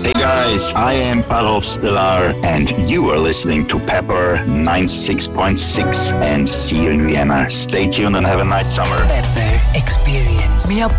Hey guys, I am Parov Stellar and you are listening to Pepper 96.6 and see you in Vienna. Stay tuned and have a nice summer. Pepper Experience.